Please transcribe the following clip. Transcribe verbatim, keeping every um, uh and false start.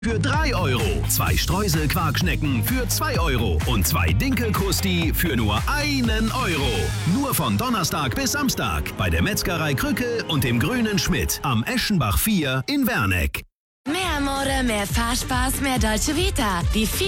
für drei Euro. Zwei Streusel-Quarkschnecken für zwei Euro. Und zwei Dinkelkrusti für nur einen Euro. Nur von Donnerstag bis Samstag bei der Metzgerei Krückel und dem Grünen Schmidt am Eschenbach vier in Werneck. Mehr Mode, mehr Fahrspaß, mehr Deutsche Vita. Die